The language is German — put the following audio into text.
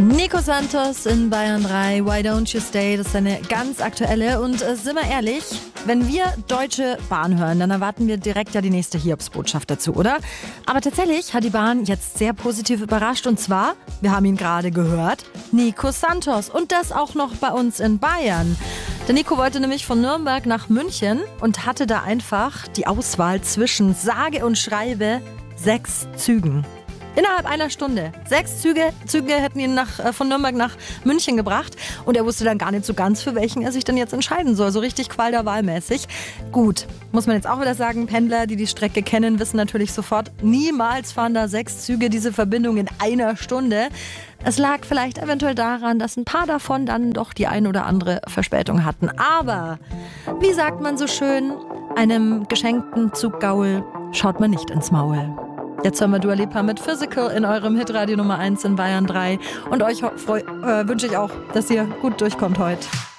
Nico Santos in Bayern 3, Why Don't You Stay, das ist eine ganz aktuelle und sind wir ehrlich, wenn wir Deutsche Bahn hören, dann erwarten wir direkt ja die nächste Hiobsbotschaft dazu, oder? Aber tatsächlich hat die Bahn jetzt sehr positiv überrascht und zwar, wir haben ihn gerade gehört, Nico Santos und das auch noch bei uns in Bayern. Der Nico wollte nämlich von Nürnberg nach München und hatte da einfach die Auswahl zwischen sage und schreibe 6 Zügen. Innerhalb einer Stunde. 6 Züge hätten ihn von Nürnberg nach München gebracht. Und er wusste dann gar nicht so ganz, für welchen er sich dann jetzt entscheiden soll. So richtig Qual der Wahl mäßig. Gut, muss man jetzt auch wieder sagen, Pendler, die die Strecke kennen, wissen natürlich sofort, niemals fahren da 6 Züge diese Verbindung in einer Stunde. Es lag vielleicht eventuell daran, dass ein paar davon dann doch die ein oder andere Verspätung hatten. Aber, wie sagt man so schön, einem geschenkten Zuggaul schaut man nicht ins Maul. Jetzt hören wir Dua Lipa mit Physical in eurem Hitradio Nummer 1 in Bayern 3. Und euch wünsche ich auch, dass ihr gut durchkommt heute.